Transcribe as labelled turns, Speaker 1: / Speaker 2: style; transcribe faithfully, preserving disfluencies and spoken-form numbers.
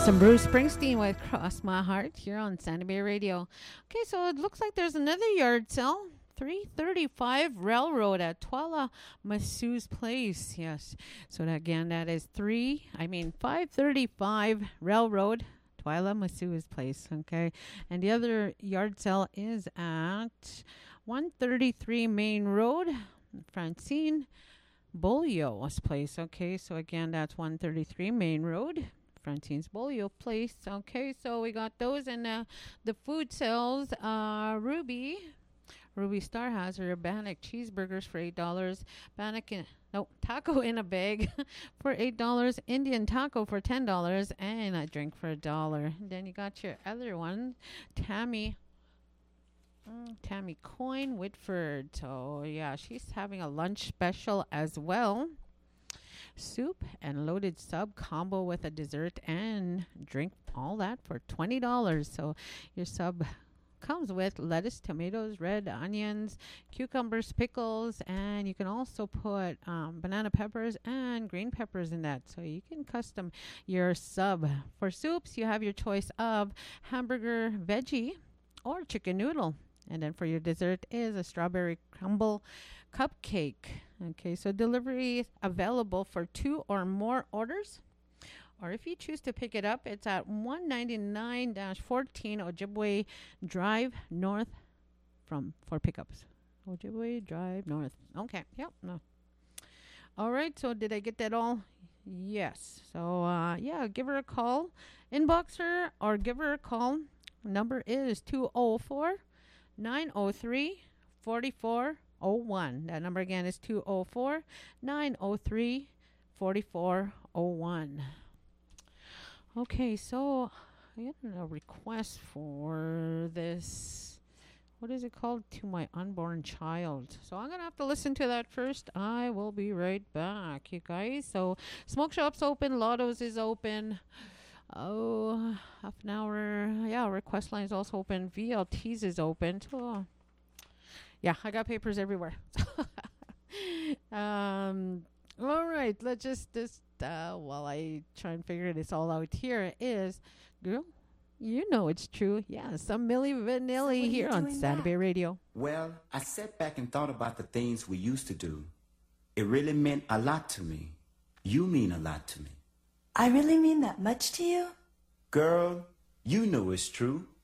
Speaker 1: Some Bruce Springsteen with Cross My Heart here on Sandy Bay Radio. Okay, so it looks like there's another yard sale. three thirty-five Railroad at Twala Masseu's Place. Yes. So that, again, that is three, I mean five thirty-five Railroad, Twala Masseu's Place. Okay. And the other yard sale is at one thirty-three Main Road, Francine Bolio's Place. Okay. So again, that's one thirty-three Main Road, Francine's Bolio Place. Okay, so we got those, and uh, the food sales. Uh, Ruby, Ruby Star has her Bannock cheeseburgers for eight dollars. Bannock in, no taco in a bag for eight dollars. Indian taco for ten dollars, and a drink for a dollar. Then you got your other one, Tammy. Mm, Tammy Coyne Whitford. So yeah, she's having a lunch special as well. Soup and loaded sub combo with a dessert and drink, all that for twenty dollars. So your sub comes with lettuce, tomatoes, red onions, cucumbers, pickles, and you can also put um, banana peppers and green peppers in that. So you can custom your sub. For soups, you have your choice of hamburger, veggie, or chicken noodle. And then for your dessert is a strawberry crumble cupcake. Okay, so delivery is available for two or more orders. Or if you choose to pick it up, it's at one ninety-nine fourteen Ojibwe Drive North from for pickups. Ojibwe Drive North. Okay, yep. No. All right, so did I get that all? Yes. So, uh, yeah, give her a call. Inbox her or give her a call. Number is two oh four, nine oh three, four four oh one. That number again is two oh four, nine oh three, four four oh one. Okay, so I got a request for this. What is it called? To My Unborn Child. So I'm going to have to listen to that first. I will be right back, you guys. So Smoke Shop's open. Lotto's is open. Oh, half an hour. Yeah, request line is also open. V L T's is open. So, yeah, I got papers everywhere. um, all right, let's just, just uh, while I try and figure this all out here is, girl, you know it's true. Yeah, some Milli Vanilli so here on Sandy Bay Radio.
Speaker 2: Well, I sat back and thought about the things we used to do. It really meant a lot to me. You mean a lot to me.
Speaker 3: I really mean that much to you?
Speaker 2: Girl, you know it's true.